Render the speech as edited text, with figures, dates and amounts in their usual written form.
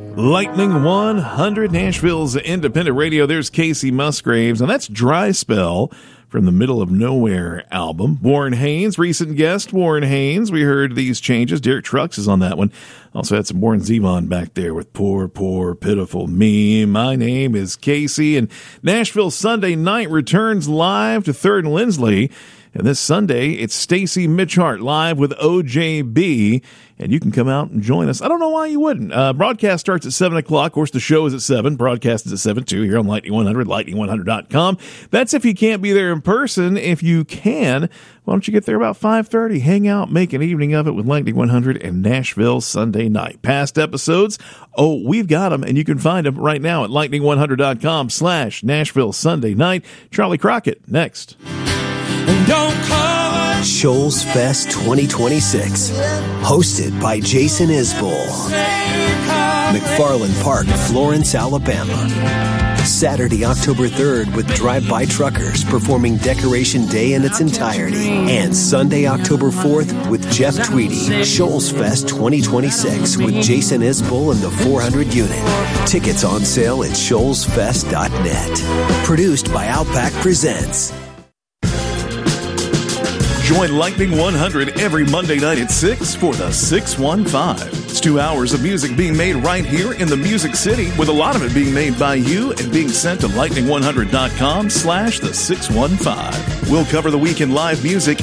Lightning 100, Nashville's independent radio. There's Casey Musgraves, and that's Dry Spell from the Middle of Nowhere album. Warren Haynes, recent guest Warren Haynes. We heard these changes. Derek Trucks is on that one. Also had some Warren Zevon back there with Poor, Poor, Pitiful Me. My name is Casey, and Nashville Sunday Night returns live to 3rd and Lindsley. And this Sunday, it's Stacy Mitchart live with OJB, and you can come out and join us. I don't know why you wouldn't. Broadcast starts at 7 o'clock. Of course, the show is at 7. Broadcast is at 7, too, here on Lightning 100, lightning100.com. That's if you can't be there in person. If you can, why don't you get there about 5:30? Hang out, make an evening of it with Lightning 100 and Nashville Sunday Night. Past episodes, we've got them, and you can find them right now at lightning100.com/Nashville Sunday Night. Charlie Crockett, next. Shoals Fest 2026, hosted by Jason Isbell. McFarland Park, Florence, Alabama. Saturday, October 3rd with Drive-By Truckers performing Decoration Day in its entirety. And Sunday, October 4th with Jeff Tweedy. Shoals Fest 2026 with Jason Isbell and the 400 unit. Tickets on sale at shoalsfest.net. Produced by Outback Presents. Join Lightning 100 every Monday night at 6 for the 615. It's 2 hours of music being made right here in the Music City, with a lot of it being made by you and being sent to lightning100.com/the615. We'll cover the week in live music